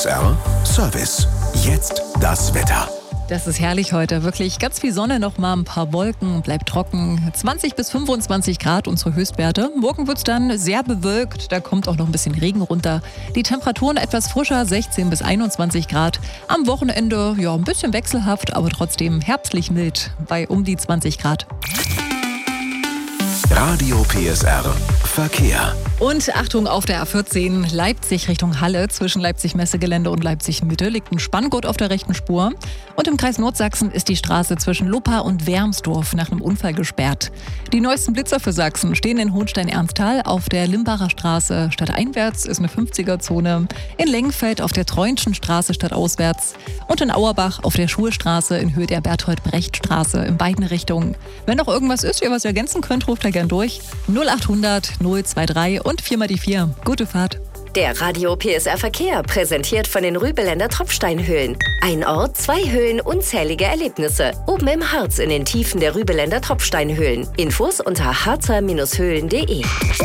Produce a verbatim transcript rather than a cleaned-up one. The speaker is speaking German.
S R Service. Jetzt das Wetter. Das ist herrlich heute. Wirklich ganz viel Sonne, noch mal ein paar Wolken, bleibt trocken. zwanzig bis fünfundzwanzig Grad unsere Höchstwerte. Morgen wird es dann sehr bewölkt, da kommt auch noch ein bisschen Regen runter. Die Temperaturen etwas frischer, sechzehn bis einundzwanzig Grad. Am Wochenende ja ein bisschen wechselhaft, aber trotzdem herbstlich mild bei um die zwanzig Grad. Radio P S R Verkehr. Und Achtung, auf der A vierzehn Leipzig Richtung Halle zwischen Leipzig-Messegelände und Leipzig-Mitte liegt ein Spanngurt auf der rechten Spur. Und im Kreis Nordsachsen ist die Straße zwischen Luppa und Wermsdorf nach einem Unfall gesperrt. Die neuesten Blitzer für Sachsen stehen in Hohenstein-Ernsthal. Auf der Limbacher Straße stadteinwärts ist eine fünfziger-Zone. In Lengenfeld auf der Treunschen Straße stadtauswärts. Und in Auerbach auf der Schulstraße in Höhe der Berthold-Brecht-Straße in beiden Richtungen. Wenn noch irgendwas ist, ihr was ergänzen könnt, ruft da gern durch. null achthundert null dreiundzwanzig und vier mal die vier. Gute Fahrt. Der Radio P S R Verkehr, präsentiert von den Rübeländer Tropfsteinhöhlen. Ein Ort, zwei Höhlen, unzählige Erlebnisse. Oben im Harz in den Tiefen der Rübeländer Tropfsteinhöhlen. Infos unter harzer Bindestrich höhlen punkt de.